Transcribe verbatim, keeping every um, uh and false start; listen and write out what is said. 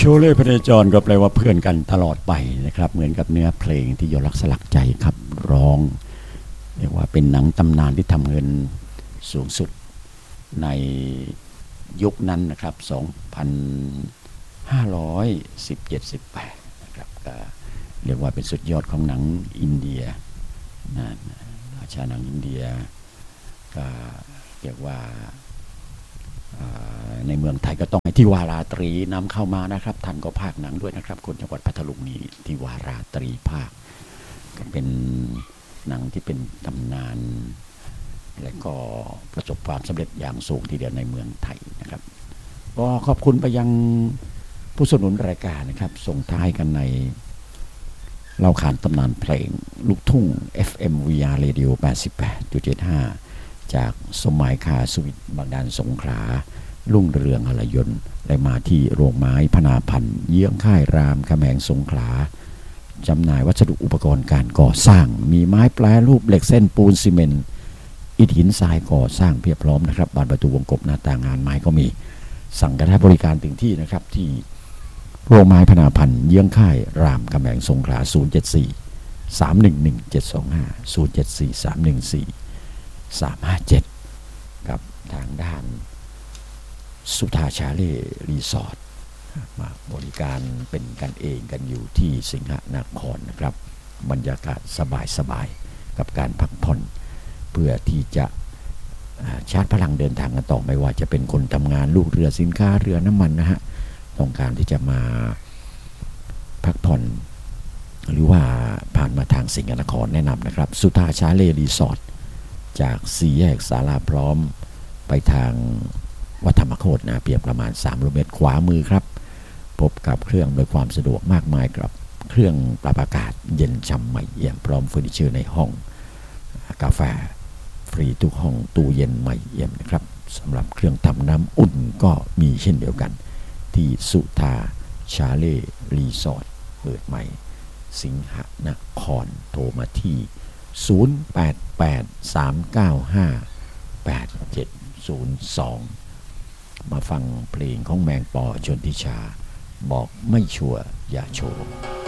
โชเล่พเนจรก็แปลว่าเพื่อนกันตลอดไปนะครับเหมือนกับเนื้อเพลงที่ยอดรักสลักใจครับร้องเรียกว่าเป็นหนังตำนานที่ทำเงินสูงสุดในยุคนั้นนะครับสองพันห้าร้อยสิบเจ็ด สิบแปดนะครับก็เรียกว่าเป็นสุดยอดของหนังอินเดียนะราชาหนังอินเดียก็เรียกว่าในเมืองไทยก็ต้องให้ทิวาราตรีนำเข้ามานะครับท่านก็ภาคหนังด้วยนะครับคนจังหวัดพัทลุงนี้ทิวาราตรีภาคก็เป็นหนังที่เป็นตำนานและก็ประสบความสำเร็จอย่างสูงทีเดียวในเมืองไทยนะครับก็ขอบคุณไปยังผู้สนับสนุนรายการนะครับส่งท้ายกันในเล่าขานตำนานเพลงลูกทุ่ง เอฟ เอ็ม วี อาร์ Radio แปดสิบแปดจุดเจ็ดห้าจากสมัยคาสวิตบางดานสงขลาลุ่งเรืองหลยนต์ได้มาที่โรงไม้พนาพันธ์เยื้องค่ายรามคำแหงสงขลาจำหน่ายวัสดุอุปกรณ์การก่อสร้างมีไม้แปรรูปเหล็กเส้นปูนซีเมนต์อิฐหินทรายก่อสร้างเพียบพร้อมนะครับบานประตูวงกบหน้าต่างงานไม้ก็มีสั่งกันให้บริการถึงที่นะครับที่โรงไม้พนาพันธ์เยื้องค่ายรามคำแหงสงขลาศูนย์ เจ็ด สี่ สาม หนึ่ง หนึ่ง เจ็ด สอง ห้า ศูนย์ เจ็ด สี่ สาม หนึ่ง สี่ สาม ห้า เจ็ดกับทางด้านสุธาชาเล่รีสอร์ทมาบริการเป็นกันเองกันอยู่ที่สิงหนครนะครับบรรยากาศสบายๆกับการพักผ่อนเพื่อที่จะชาร์จพลังเดินทางกันต่อไม่ว่าจะเป็นคนทำงานลูกเรือสินค้าเรือน้ำมันนะฮะต้องการที่จะมาพักผ่อนหรือว่าผ่านมาทางสิงหนครแนะนำนะครับสุธาชาเล่รีสอร์ทจากสี่แยกศาลาพร้อมไปทางวัดธรรมโคตรนะเพียงประมาณสามกิโลเมตรขวามือครับพบกับเครื่องโดยความสะดวกมากมายกับเครื่องปรับอากาศเย็นช่ำใหม่เอี่ยมพร้อมเฟอร์นิเจอร์ในห้องกาแฟฟรีทุกห้องตู้เย็นใหม่เอี่ยมนะครับสำหรับเครื่องทำน้ำอุ่นก็มีเช่นเดียวกันที่สุธาชาเล่รีสอร์ทเปิดใหม่สิงหนครโทรมาที่ศูนย์ แปด แปด สาม เก้า ห้า แปด เจ็ด ศูนย์ สองมาฟังเพลงของแมงปอชนทิชาบอกไม่ชัวร์อย่าโชว์